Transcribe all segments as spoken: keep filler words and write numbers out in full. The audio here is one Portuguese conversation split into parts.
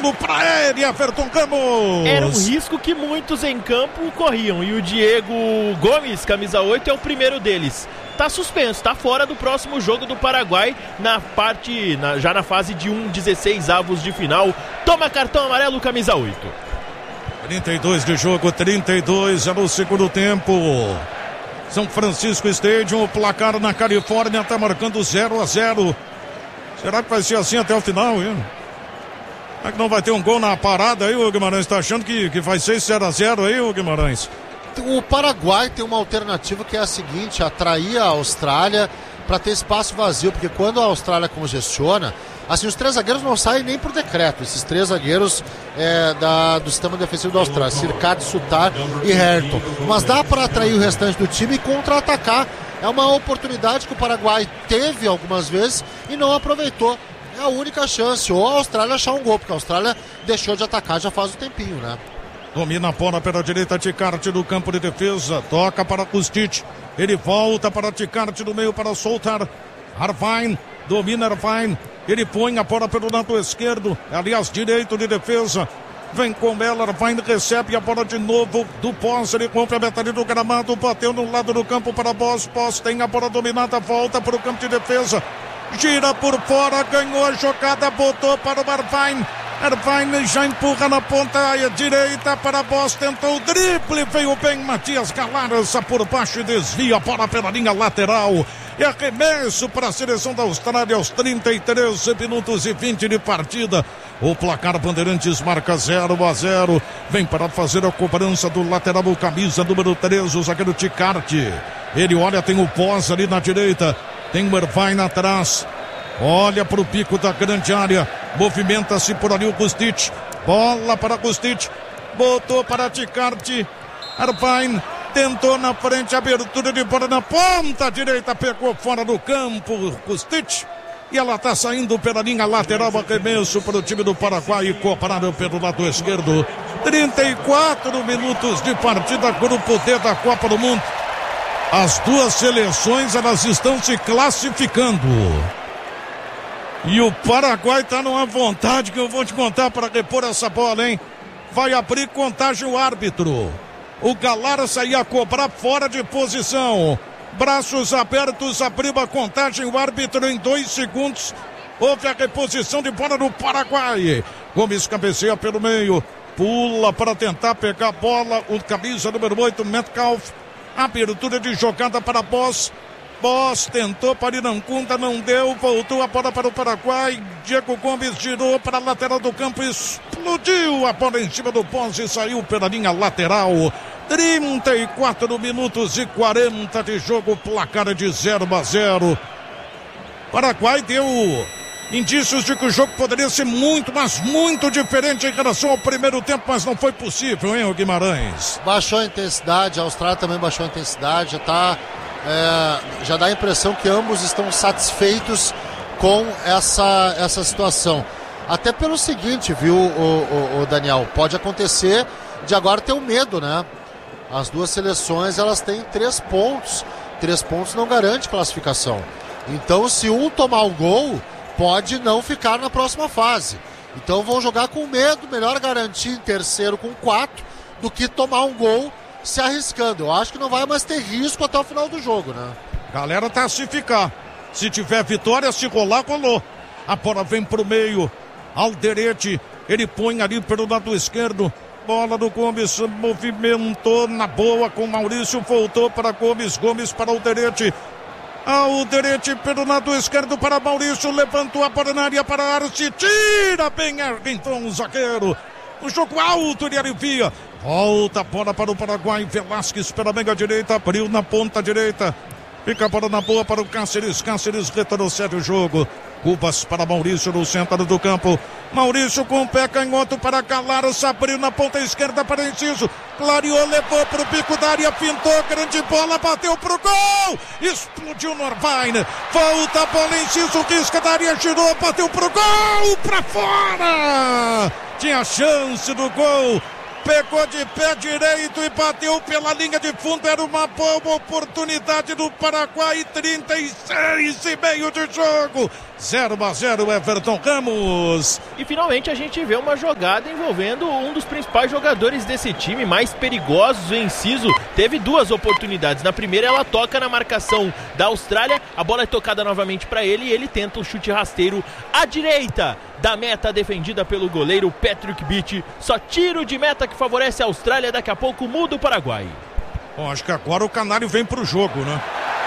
título para ele, Everton Ramos. Era um risco que muitos em campo corriam, e o Diego Gomes, camisa oito, é o primeiro deles. Tá suspenso, tá fora do próximo jogo do Paraguai, na parte, na, já na fase de um dezesseis avos de final. Toma cartão amarelo, camisa oito. trinta e dois de jogo, trinta e dois é no segundo tempo. São Francisco Stadium, o placar na Califórnia tá marcando zero a zero. Será que vai ser assim até o final, hein? Será que não vai ter um gol na parada aí, o Guimarães? Tá achando que, que vai ser zero a zero aí, o Guimarães? O Paraguai tem uma alternativa que é a seguinte: atrair a Austrália para ter espaço vazio, porque quando a Austrália congestiona, assim, os três zagueiros não saem nem por decreto, esses três zagueiros é, da, do sistema defensivo da Austrália, Sircade, Sutar e Herton, mas dá para atrair o restante do time e contra-atacar. É uma oportunidade que o Paraguai teve algumas vezes e não aproveitou. É a única chance, ou a Austrália achar um gol, porque a Austrália deixou de atacar já faz um tempinho, né? Domina a bola pela direita, Ticarte do campo de defesa, toca para Kostic, ele volta para Ticarte do meio para soltar, Arvain, domina Arvain, ele põe a bola pelo lado esquerdo, aliás, direito de defesa, vem com ela, Arvain recebe a bola de novo do Pós, ele complementa ali do gramado, bateu no lado do campo para Pós, Pós tem a bola dominada, volta para o campo de defesa, gira por fora, ganhou a jogada, botou para o Arvain, Arvain já empurra na ponta direita para Boss, tentou o drible, veio bem Matias Galarza por baixo e desvia a bola pela linha lateral. E arremesso para a seleção da Austrália aos trinta e três minutos e vinte de partida. O placar Bandeirantes marca zero a zero. Vem para fazer a cobrança do lateral, o camisa número treze, o zagueiro Ticarte. Ele olha, tem o Pós ali na direita, tem o Arvain atrás. Olha para o pico da grande área, movimenta-se por ali o Kostic, bola para Kostic, botou para Ticarte, Arvain tentou na frente, abertura de bola na ponta direita, pegou fora do campo, Kostic, e ela está saindo pela linha lateral, arremesso para o time do Paraguai, cobrado pelo lado esquerdo. Trinta e quatro minutos de partida, grupo D da Copa do Mundo. As duas seleções, elas estão se classificando. E o Paraguai tá numa vontade que eu vou te contar para repor essa bola, hein? Vai abrir contagem o árbitro. O Galarza ia cobrar fora de posição. Braços abertos, abriu a contagem o árbitro em dois segundos. Houve a reposição de bola no Paraguai. Gomes cabeceia pelo meio. Pula para tentar pegar a bola. O camisa número oito, Metcalf. Abertura de jogada para Boss. Boss tentou para Irancunda, não deu, voltou a bola para o Paraguai, Diego Gomes girou para a lateral do campo, explodiu a bola em cima do Boss e saiu pela linha lateral. Trinta e quatro minutos e quarenta de jogo, placar de zero a zero. Paraguai deu indícios de que o jogo poderia ser muito, mas muito diferente em relação ao primeiro tempo, mas não foi possível, hein, Guimarães? Baixou a intensidade, a Austrália também baixou a intensidade, já está... É, já dá a impressão que ambos estão satisfeitos com essa, essa situação. Até pelo seguinte, viu, o, o, o Daniel, pode acontecer de agora ter um medo, né? As duas seleções, elas têm três pontos. Três pontos não garante classificação. Então, se um tomar um gol, pode não ficar na próxima fase. Então, vão jogar com medo, melhor garantir em terceiro com quatro do que tomar um gol se arriscando. Eu acho que não vai mais ter risco até o final do jogo, né? Galera tá a se ficar. Se tiver vitória, se rolar, rolou. A bola vem pro meio. Alderete, ele põe ali pelo lado esquerdo. Bola do Gomes, movimentou na boa com Maurício, voltou para Gomes, Gomes para Alderete. Alderete pelo lado esquerdo para Maurício, levantou a bola na área para Arce, tira bem Argenton, o zagueiro. O jogo alto, ele alivia. Volta a bola para o Paraguai. Velasquez pela meia direita. Abriu na ponta direita. Fica a bola na boa para o Cáceres. Cáceres retrocede o jogo. Cubas para Maurício no centro do campo. Maurício com o pé canhoto para Galarza. Abriu na ponta esquerda para Enciso. Clareou, levou para o bico da área. Pintou, grande bola, bateu para o gol. Explodiu no Arvain. Volta a bola, Enciso, risca da área, girou, bateu para o gol. Para fora. Tinha chance do gol. Pegou de pé direito e bateu pela linha de fundo. Era uma boa oportunidade do Paraguai. Trinta e seis e meio de jogo. zero a zero, Everton Ramos. E finalmente a gente vê uma jogada envolvendo um dos principais jogadores desse time, mais perigosos. O Enciso teve duas oportunidades. Na primeira ela toca na marcação da Austrália, a bola é tocada novamente para ele e ele tenta um chute rasteiro à direita da meta, defendida pelo goleiro Patrick Beach. Só tiro de meta que favorece a Austrália. Daqui a pouco muda o Paraguai. Bom, acho que agora o Canário vem pro jogo, né?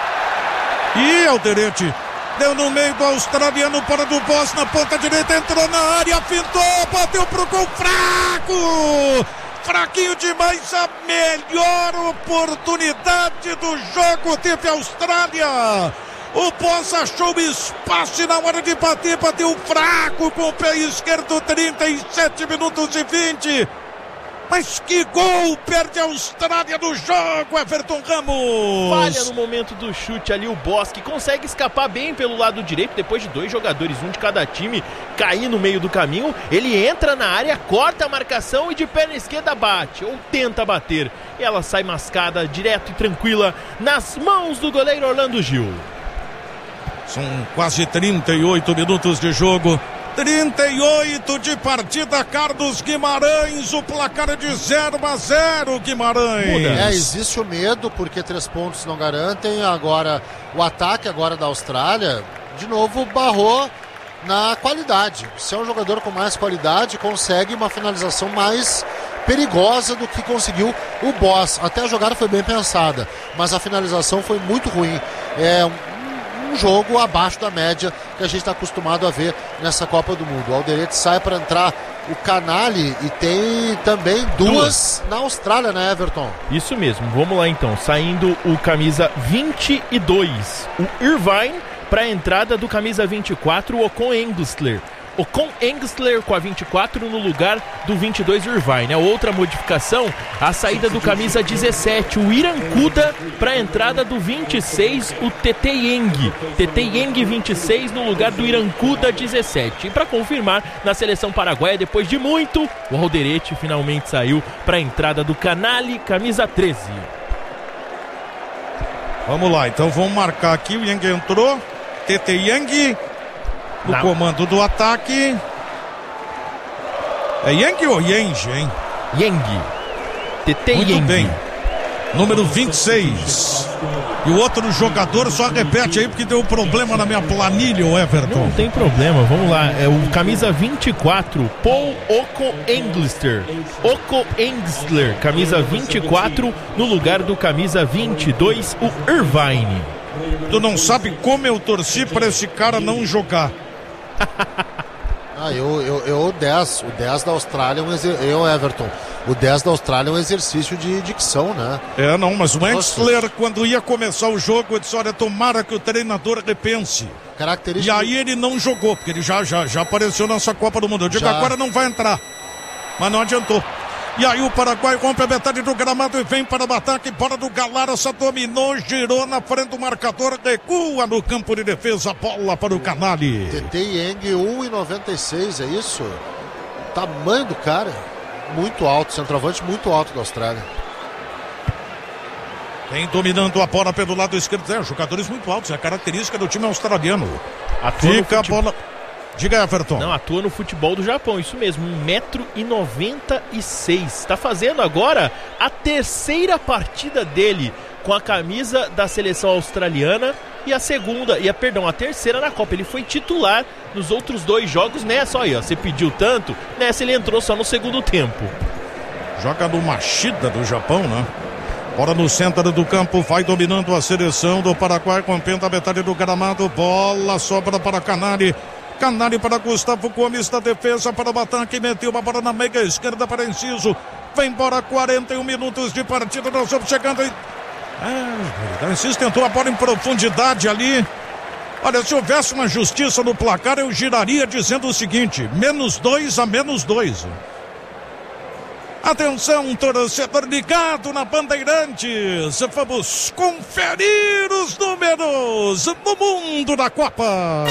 E Alderete deu no meio do australiano, para do Boss na ponta direita, entrou na área, fintou, bateu pro gol, fraco! Fraquinho demais, a melhor oportunidade do jogo teve a Austrália. O Boss achou espaço e na hora de bater, bateu fraco com o pé esquerdo, trinta e sete minutos e vinte. Mas que gol! Perde a Austrália do jogo, Everton Ramos! Falha no momento do chute ali o Bosque, consegue escapar bem pelo lado direito, depois de dois jogadores, um de cada time, cair no meio do caminho. Ele entra na área, corta a marcação e de perna esquerda bate, ou tenta bater. E ela sai mascada, direto e tranquila, nas mãos do goleiro Orlando Gil. São quase trinta e oito minutos de jogo. trinta e oito de partida, Carlos Guimarães, o placar é de zero a zero, Guimarães. É, existe o medo, porque três pontos não garantem. Agora, o ataque agora da Austrália, de novo, barrou na qualidade. Se é um jogador com mais qualidade, consegue uma finalização mais perigosa do que conseguiu o Boss. Até a jogada foi bem pensada, mas a finalização foi muito ruim. É um um jogo abaixo da média que a gente está acostumado a ver nessa Copa do Mundo. O Alderete sai para entrar o Canali e tem também duas, duas na Austrália, né, Everton? Isso mesmo, vamos lá então. Saindo o camisa vinte e dois, o Irvine, para a entrada do camisa vinte e quatro, o Ocon Engstler. Ocon Engstler com a vinte e quatro no lugar do vinte e dois Irvine. A outra modificação, a saída do camisa dezessete, o Irancuda, para a entrada do vinte e seis, o Tete Yeng. Tete Yeng vinte e seis no lugar do Irancuda dezessete. E para confirmar, na seleção paraguaia, depois de muito, o Alderete finalmente saiu para a entrada do Canali, camisa treze. Vamos lá, então vamos marcar aqui. O Yeng entrou, Tete Yeng no Não. comando do ataque. É Yang ou Yang, hein? Yang. Tete Muito Yang. bem. Número vinte e seis. E o outro jogador, só repete aí porque deu problema na minha planilha, o Everton. Não tem problema, vamos lá. É o camisa vinte e quatro, Paul Ocon Engstler. Ocon Engstler, camisa vinte e quatro, no lugar do camisa vinte e dois, o Irvine. Tu não sabe como eu torci para esse cara não jogar. Ah, eu, eu, eu o dez, o dez da Austrália, um exer... eu, Everton, o dez da Austrália é um exercício de dicção, né? É, não, mas o Engstler, quando ia começar o jogo, eu disse, olha, tomara que o treinador repense. Característica... E aí ele não jogou, porque ele já, já, já apareceu nessa Copa do Mundo. Eu digo, já... agora não vai entrar, mas não adiantou. E aí o Paraguai rompe a metade do gramado e vem para o ataque. Bola do Galarça, dominou, girou na frente do marcador, recua no campo de defesa, bola para o Canali. Tete Yeng, um e noventa e seis, é isso? Tamanho do cara, muito alto, centroavante muito alto da Austrália. Vem dominando a bola pelo lado esquerdo, é, jogadores muito altos, é a característica do time australiano. Atua Fica a bola... Diga, Everton. Não, atua no futebol do Japão, isso mesmo, um metro e noventa e seis. Está fazendo agora a terceira partida dele com a camisa da seleção australiana e a segunda, e a, perdão, a terceira na Copa. Ele foi titular nos outros dois jogos, nessa aí, ó, você pediu tanto, nessa ele entrou só no segundo tempo. Joga no Machida do Japão, né? Bola no centro do campo, vai dominando a seleção do Paraguai, com a metade do gramado, bola sobra para Canali. Canali para Gustavo Gomes da defesa para o ataque, meteu uma bola na meia esquerda para Enciso, vem embora, quarenta e um minutos de partida, nós vamos chegando aí. É, Enciso tentou a bola em profundidade ali. Olha, se houvesse uma justiça no placar, eu giraria dizendo o seguinte, menos dois a menos dois. Atenção, torcedor ligado na Bandeirantes, vamos conferir os números do mundo da Copa.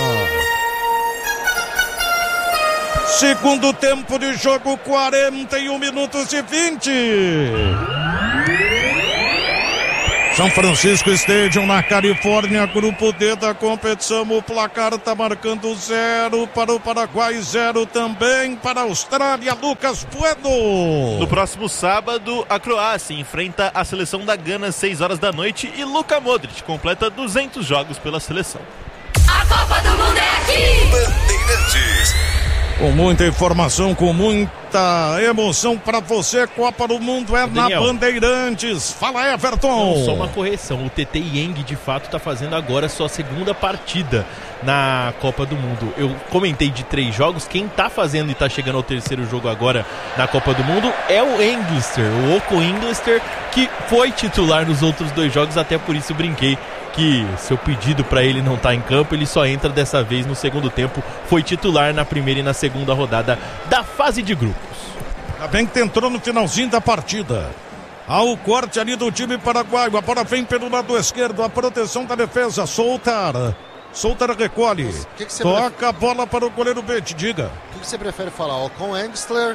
Segundo tempo de jogo, quarenta e um minutos e vinte. São Francisco Stadium, na Califórnia, grupo D da competição. O placar está marcando zero para o Paraguai, zero também para a Austrália. Lucas Bueno. No próximo sábado, a Croácia enfrenta a seleção da Gana às seis horas da noite e Luka Modric completa duzentos jogos pela seleção. A Copa do Mundo é aqui! Bandeirantes. Com muita informação, com muita emoção para você, Copa do Mundo é Daniel, na Bandeirantes. Fala, Everton. Não, só uma correção, o T T Yang de fato está fazendo agora sua segunda partida na Copa do Mundo. Eu comentei de três jogos, quem está fazendo e está chegando ao terceiro jogo agora na Copa do Mundo é o Englister, o Oco Englister, que foi titular nos outros dois jogos, até por isso brinquei que seu pedido para ele não estar tá em campo, ele só entra dessa vez no segundo tempo, foi titular na primeira e na segunda rodada da fase de grupos. Ainda bem que entrou no finalzinho da partida. Ao corte ali do time paraguaio, a bola vem pelo lado esquerdo, a proteção da defesa, Soltar. Soltar recolhe, que que toca prefere... a bola para o goleiro Bete, diga. O que, que você prefere falar, o com Engstler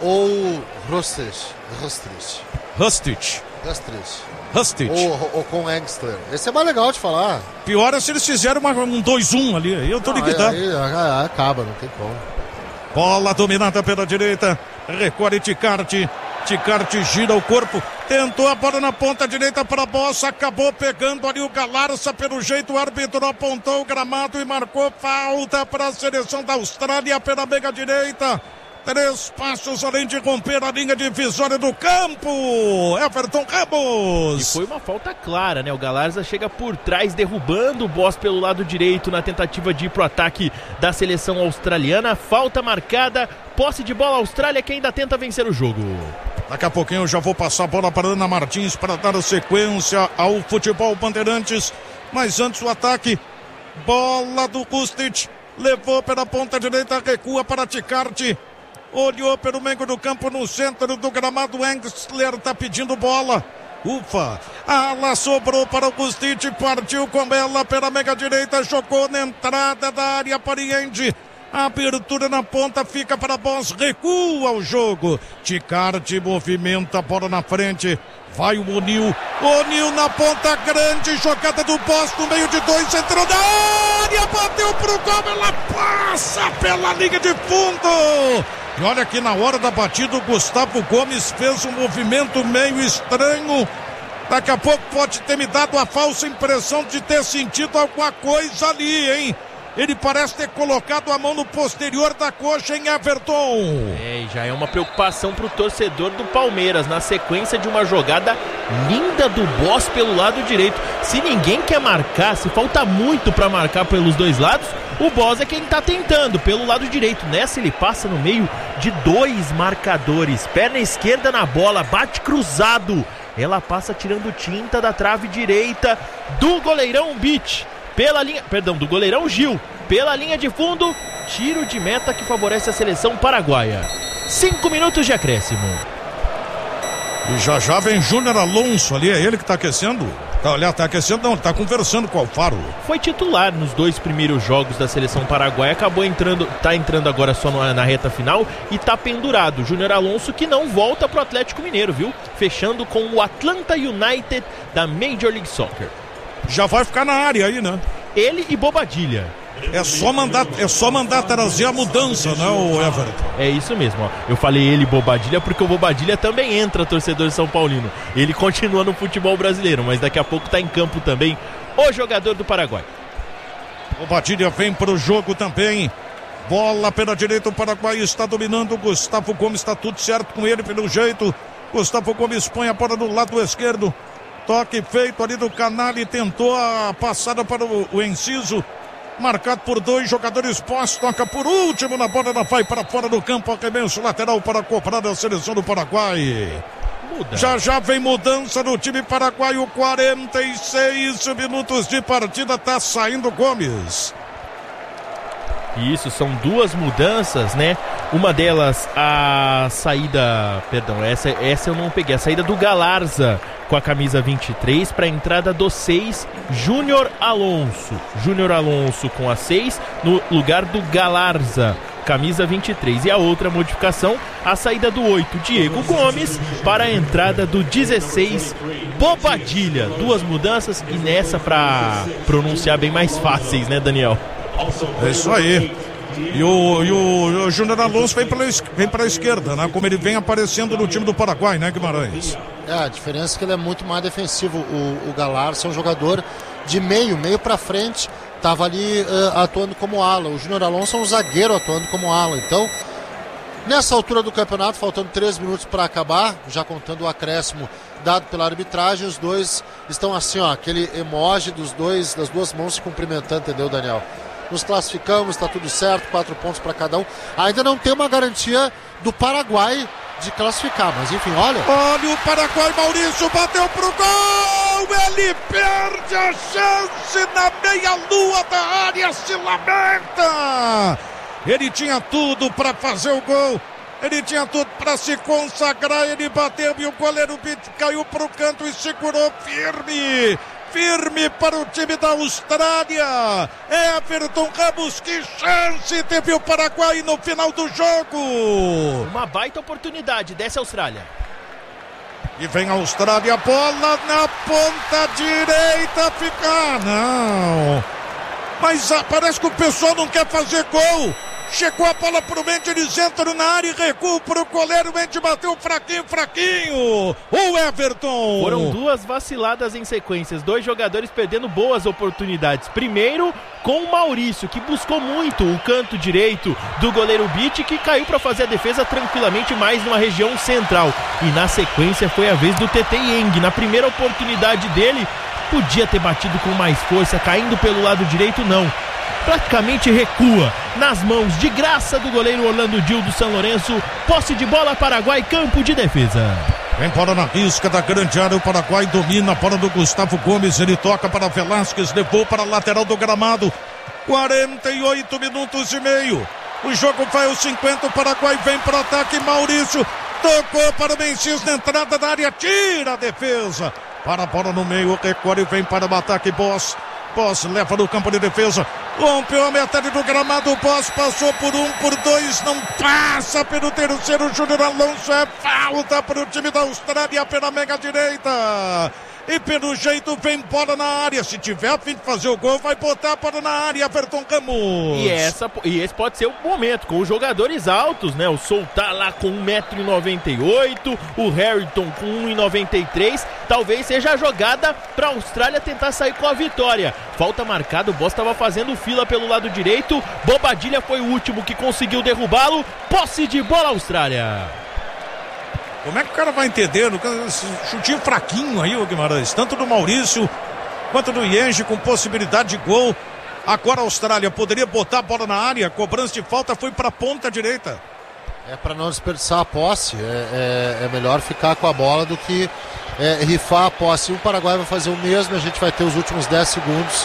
ou Rostich? Rostich. Rostich. Rostich. Rustich. Ou, ou com Engstler. Esse é mais legal de falar. Pior é se eles fizeram uma, um dois um ali. Aí eu tô liquidado. Aí, aí, aí acaba, não tem como. Bola dominada pela direita. Recolhe Ticarte. Ticarte gira o corpo. Tentou a bola na ponta direita para a Bossa. Acabou pegando ali o Galarça. Pelo jeito o árbitro apontou o gramado e marcou falta para a seleção da Austrália pela meia direita. Três passos além de romper a linha divisória do campo. Everton Ramos. E foi uma falta clara, né? O Galarza chega por trás, derrubando o Boss pelo lado direito na tentativa de ir pro ataque da seleção australiana. Falta marcada, posse de bola Austrália que ainda tenta vencer o jogo. Daqui a pouquinho eu já vou passar a bola para Ana Martins para dar sequência ao futebol Bandeirantes. Mas antes o ataque, bola do Kustic, levou pela ponta direita, recua para Ticarte. Olhou pelo meio do campo no centro do gramado. Engstler tá pedindo bola. Ufa, a ala sobrou para o Kustic, partiu com ela pela meia direita, jogou na entrada da área para Iendi. Abertura na ponta, fica para Boss, recua o jogo. Ticarte movimenta a bola na frente. Vai o O'Neill, O'Neill na ponta grande, jogada do Boss no meio de dois, entrou na área, bateu pro gol, ela passa pela linha de fundo. E olha que na hora da batida o Gustavo Gomes fez um movimento meio estranho. Daqui a pouco pode ter me dado a falsa impressão de ter sentido alguma coisa ali, hein? Ele parece ter colocado a mão no posterior da coxa em Everton. É, e já é uma preocupação pro torcedor do Palmeiras, na sequência de uma jogada linda do Boss pelo lado direito. Se ninguém quer marcar, se falta muito para marcar pelos dois lados, o Boss é quem tá tentando pelo lado direito. Nessa ele passa no meio de dois marcadores, perna esquerda na bola, bate cruzado. Ela passa tirando tinta da trave direita do goleirão Beach. Pela linha, perdão, do goleirão Gil, pela linha de fundo, tiro de meta que favorece a seleção paraguaia. Cinco minutos de acréscimo. E já já vem Júnior Alonso ali, é ele que tá aquecendo? Tá, olha, tá aquecendo não, tá conversando com o Alfaro. Foi titular nos dois primeiros jogos da seleção paraguaia, acabou entrando, tá entrando agora só na, na reta final e tá pendurado. Júnior Alonso que não volta pro Atlético Mineiro, viu? Fechando com o Atlanta United da Major League Soccer. Já vai ficar na área aí, né? Ele e Bobadilha. É só mandar, é só mandar trazer a mudança, né, o Everton? É isso mesmo, ó. Eu falei ele e Bobadilha porque o Bobadilha também entra, torcedor de São Paulino. Ele continua no futebol brasileiro, mas daqui a pouco tá em campo também o jogador do Paraguai. Bobadilha vem pro jogo também. Bola pela direita, o Paraguai está dominando. Gustavo Gomes está tudo certo com ele pelo jeito. Gustavo Gomes põe a bola do lado esquerdo. Toque feito ali do Canali, tentou a passada para o, o Enciso. Marcado por dois jogadores pós, toca por último na bola, ela vai para fora do campo, arremesso lateral para cobrar a seleção do Paraguai. Muda. Já já vem mudança no time paraguaio, quarenta e seis minutos de partida, tá saindo Gomes. Isso, são duas mudanças, né? Uma delas, a saída, perdão, essa, essa eu não peguei, a saída do Galarza com a camisa vinte e três para a entrada do seis, Júnior Alonso. Júnior Alonso com a seis no lugar do Galarza. camisa vinte e três. E a outra modificação, a saída do oito, Diego Gomes, para a entrada do dezesseis, Bobadilha. Duas mudanças e nessa para pronunciar bem mais fáceis, né, Daniel? É isso aí. E o, e o, o Júnior Alonso vem para vem a esquerda, né? Como ele vem aparecendo no time do Paraguai, né, Guimarães? É, a diferença é que ele é muito mais defensivo. O, o Galarza é um jogador de meio, meio para frente. Estava ali uh, atuando como ala. O Júnior Alonso é um zagueiro atuando como ala. Então, nessa altura do campeonato, faltando três minutos para acabar, já contando o acréscimo dado pela arbitragem, os dois estão assim, ó, aquele emoji dos dois, das duas mãos se cumprimentando, entendeu, Daniel? Nos classificamos, está tudo certo, quatro pontos para cada um. Ainda não tem uma garantia do Paraguai de classificar, mas enfim, olha. Olha o Paraguai, Maurício bateu pro gol, ele perde a chance na meia-lua da área, se lamenta. Ele tinha tudo para fazer o gol, ele tinha tudo para se consagrar, ele bateu e o goleiro caiu pro canto e segurou firme. Firme para o time da Austrália. Everton Ramos, que chance teve o Paraguai no final do jogo. Uma baita oportunidade dessa Austrália. E vem a Austrália, bola na ponta direita, fica, não. Mas ah, parece que o pessoal não quer fazer gol. Chegou a bola pro Mendes, eles entram na área e recuam pro goleiro. O Mendes bateu fraquinho, fraquinho. O Everton. Foram duas vaciladas em sequências. Dois jogadores perdendo boas oportunidades. Primeiro com o Maurício, que buscou muito o canto direito do goleiro Bitt, que caiu para fazer a defesa tranquilamente mais numa região central. E na sequência foi a vez do Tete Yang. Na primeira oportunidade dele, podia ter batido com mais força, caindo pelo lado direito, não. Praticamente recua nas mãos de graça do goleiro Orlando Gil do São Lourenço. Posse de bola, Paraguai, campo de defesa. Vem bola na risca da grande área, o Paraguai domina a bola do Gustavo Gomes, ele toca para Velasquez, levou para a lateral do gramado. quarenta e oito minutos e meio. O jogo vai aos cinquenta, o Paraguai vem para o ataque, Maurício tocou para o Mencis na entrada da área, tira a defesa. Para a bola no meio, recolhe e vem para o ataque, Boss. Boss leva no campo de defesa, rompeu a metade do gramado, Boss passou por um, por dois, não passa pelo terceiro, Júnior Alonso, é falta para o time da Austrália pela mega direita. E pelo jeito vem bola na área. Se tiver a fim de fazer o gol, vai botar a bola na área, Everton Ramos. E, essa, e esse pode ser o momento, com os jogadores altos, né? O Soltar lá com um metro e noventa e oito, o Harrington com um metro e noventa e três. Talvez seja a jogada para a Austrália tentar sair com a vitória. Falta marcada, o Boss estava fazendo fila pelo lado direito. Bobadilha foi o último que conseguiu derrubá-lo. Posse de bola, Austrália. Como é que o cara vai entender? Esse chutinho fraquinho aí, o Guimarães, tanto do Maurício quanto do Yenge, com possibilidade de gol. Agora a Austrália poderia botar a bola na área, cobrança de falta foi para a ponta direita. É para não desperdiçar a posse, é, é, é melhor ficar com a bola do que é, rifar a posse. O Paraguai vai fazer o mesmo, a gente vai ter os últimos dez segundos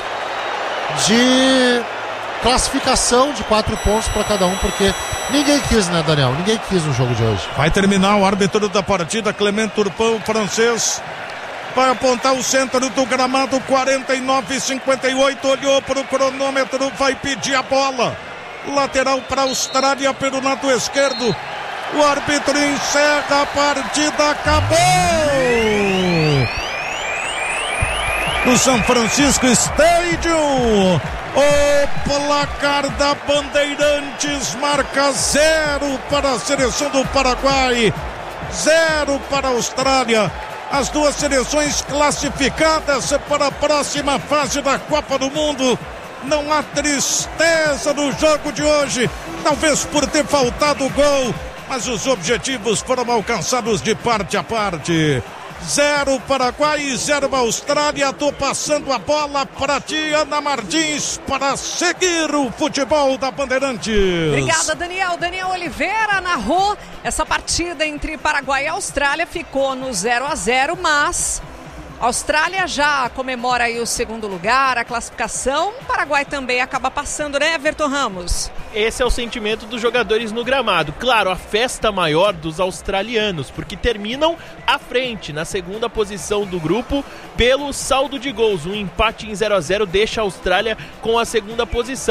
de classificação de quatro pontos para cada um, porque ninguém quis, né, Daniel? Ninguém quis no jogo de hoje. Vai terminar o árbitro da partida, Clement Turpin, francês. Vai apontar o centro do gramado, quarenta e nove e cinquenta e oito, olhou para o cronômetro, vai pedir a bola. Lateral para a Austrália pelo lado esquerdo. O árbitro encerra a partida, acabou! No São Francisco Stadium. O placar da Bandeirantes marca zero para a seleção do Paraguai, zero para a Austrália. As duas seleções classificadas para a próxima fase da Copa do Mundo. Não há tristeza no jogo de hoje, talvez por ter faltado gol, mas os objetivos foram alcançados de parte a parte. Zero Paraguai, zero Austrália. Tô passando a bola para ti, Ana Martins, para seguir o futebol da Bandeirantes. Obrigada, Daniel. Daniel Oliveira narrou essa partida entre Paraguai e Austrália. Ficou no zero a zero, mas a Austrália já comemora aí o segundo lugar, a classificação. O Paraguai também acaba passando, né, Everton Ramos? Esse é o sentimento dos jogadores no gramado. Claro, a festa maior dos australianos, porque terminam à frente, na segunda posição do grupo, pelo saldo de gols. Um empate em zero a zero deixa a Austrália com a segunda posição.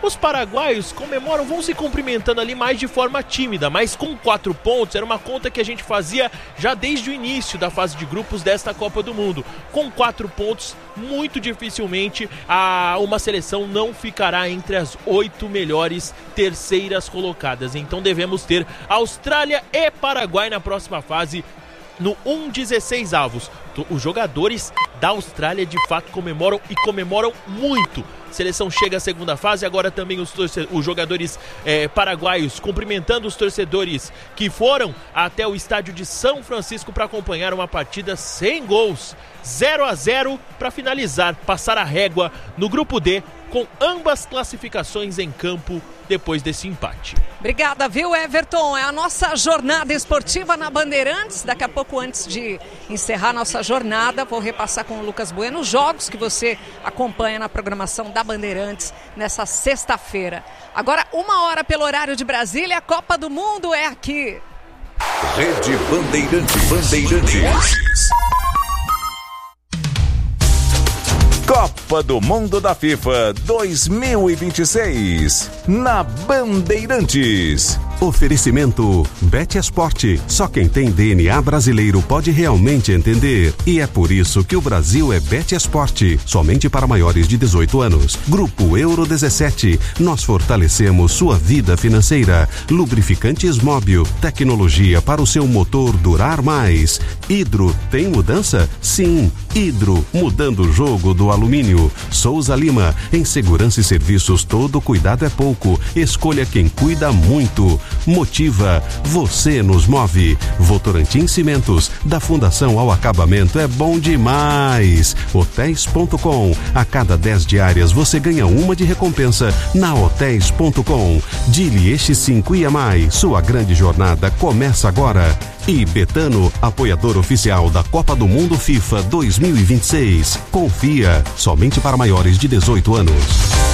Os paraguaios comemoram, vão se cumprimentando ali mais de forma tímida, mas com quatro pontos, era uma conta que a gente fazia já desde o início da fase de grupos desta Copa do Mundo. Com quatro pontos, muito dificilmente a, uma seleção não ficará entre as oito melhores terceiras colocadas. Então devemos ter Austrália e Paraguai na próxima fase, no um dezesseis avos. Os jogadores da Austrália de fato comemoram e comemoram muito. A seleção chega à segunda fase, agora também os, torce- os jogadores eh, paraguaios cumprimentando os torcedores que foram até o estádio de São Francisco para acompanhar uma partida sem gols. zero a zero para finalizar, passar a régua no grupo D, com ambas classificações em campo depois desse empate. Obrigada, viu, Everton? É a nossa jornada esportiva na Bandeirantes. Daqui a pouco, antes de encerrar nossa jornada, vou repassar com o Lucas Bueno os jogos que você acompanha na programação da Bandeirantes nessa sexta-feira. Agora, uma hora pelo horário de Brasília, a Copa do Mundo é aqui. Rede Bandeirantes. Bandeirantes. Copa do Mundo da FIFA dois mil e vinte e seis, na Bandeirantes. Oferecimento Betesport. Só quem tem D N A brasileiro pode realmente entender. E é por isso que o Brasil é Betesport. Somente para maiores de dezoito anos. Grupo Euro dezessete. Nós fortalecemos sua vida financeira. Lubrificantes Móbil. Tecnologia para o seu motor durar mais. Hidro, tem mudança? Sim. Hidro, mudando o jogo do alumínio. Souza Lima. Em segurança e serviços, todo cuidado é pouco. Escolha quem cuida muito. Motiva, você nos move. Votorantim Cimentos, da fundação ao acabamento é bom demais. Hotéis ponto com, a cada dez diárias você ganha uma de recompensa na Hotéis ponto com. Dili Eixi cinco I A M A I, sua grande jornada começa agora. E Betano, apoiador oficial da Copa do Mundo FIFA dois mil e vinte e seis. Confia, somente para maiores de dezoito anos.